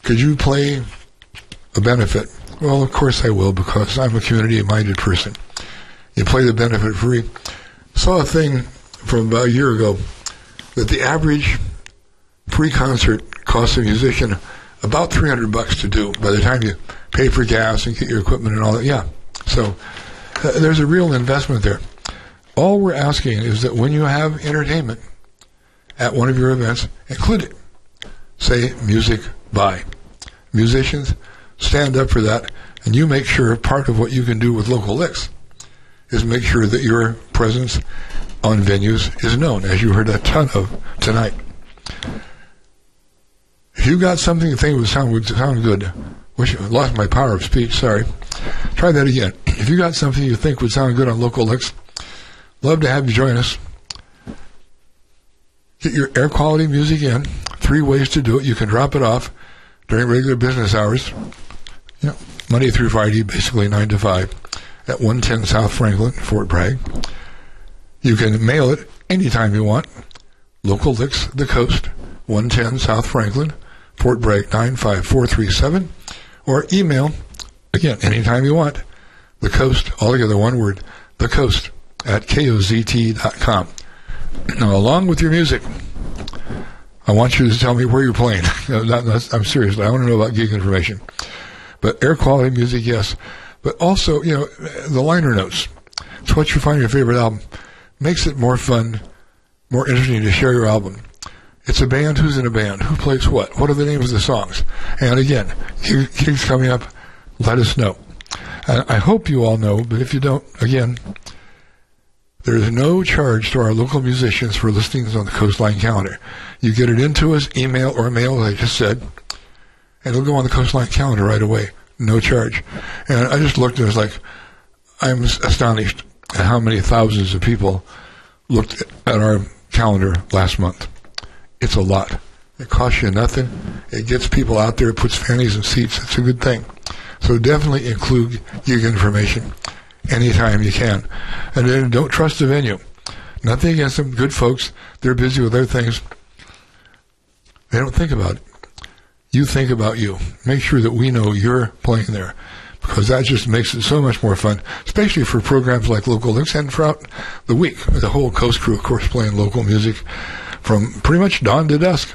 Could you play a benefit? Well, of course I will, because I'm a community-minded person. You play the benefit free. Saw a thing from about a year ago that the average free concert costs a musician about $300 to do by the time you pay for gas and get your equipment and all that. Yeah. So there's a real investment there. All we're asking is that when you have entertainment at one of your events, include it. Say music by. Musicians, stand up for that, and you make sure part of what you can do with Local Licks is make sure that your presence on venues is known, as you heard a ton of tonight. If you got something you think would sound good, which I lost my power of speech, sorry. Try that again. If you got something you think would sound good on Local Licks, love to have you join us. Get your air quality music in. 3 ways to do it. You can drop it off during regular business hours. Monday through Friday, basically 9 to 5, at 110 South Franklin, Fort Bragg. You can mail it anytime you want. Local Licks, The Coast, 110 South Franklin, Fort Bragg 95437, or email, again, anytime you want, The Coast, all together, one word, The Coast, at kozt.com. Now, along with your music, I want you to tell me where you're playing. I'm serious. I want to know about gig information. But air quality music, yes. But also, the liner notes. It's what you find your favorite album. Makes it more fun, more interesting to share your album. It's a band. Who's in a band? Who plays what? What are the names of the songs? And again, gigs coming up, let us know. And I hope you all know, but if you don't, again, there is no charge to our local musicians for listings on the Coastline calendar. You get it into us, email or mail, like I just said, and it'll go on the Coastline calendar right away. No charge. And I just looked and it was like, I'm astonished at how many thousands of people looked at our calendar last month. It's a lot. It costs you nothing. It gets people out there. It puts fannies in seats. It's a good thing. So definitely include gig information anytime you can. And then don't trust the venue. Nothing against them. Good folks. They're busy with their things. They don't think about it. You think about you. Make sure that we know you're playing there, because that just makes it so much more fun, especially for programs like Local Licks and throughout the week. The whole Coast crew, of course, playing local music from pretty much dawn to dusk.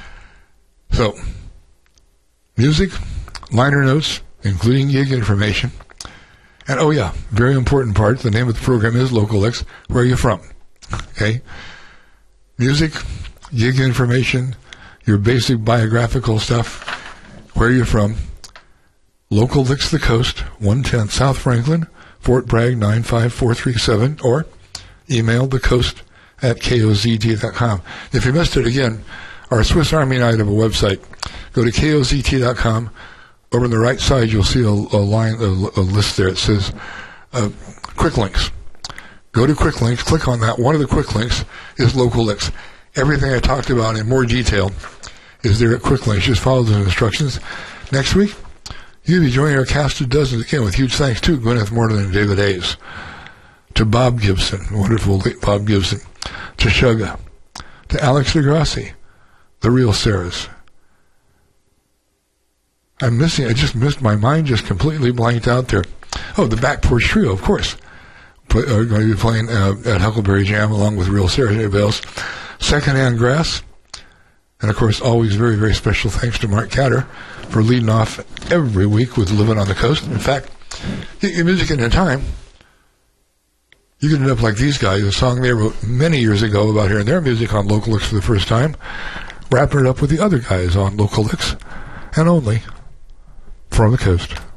So, music, liner notes, including gig information. And, oh yeah, very important part, the name of the program is Local Licks. Where are you from? Okay? Music, gig information, your basic biographical stuff. Where are you from? Local Licks, The Coast, 110 South Franklin, Fort Bragg 95437, or email thecoast at kozt.com. If you missed it again, our Swiss Army knife of a website. Go to kozt.com. Over on the right side, you'll see a list there. It says Quick Links. Go to Quick Links, click on that. One of the Quick Links is Local Licks. Everything I talked about in more detail is there at Quick Links. Just follow the instructions. Next week, you'll be joining our cast of dozens again, with huge thanks to Gwyneth Morton and David Hayes, to Bob Gibson, wonderful late Bob Gibson, to Shugga, to Alex DeGrassi, the real Sarahs. I just missed, my mind just completely blanked out there. Oh, the Back Porch Trio, of course. Are going to be playing at Huckleberry Jam along with Real Sarah and Bells. Secondhand Grass. And, of course, always very, very special thanks to Mark Catter for leading off every week with Living on the Coast. In fact, get your music in time. You could end up like these guys, a song they wrote many years ago about hearing their music on Local Licks for the first time, wrapping it up with the other guys on Local Licks, and only from the Coast.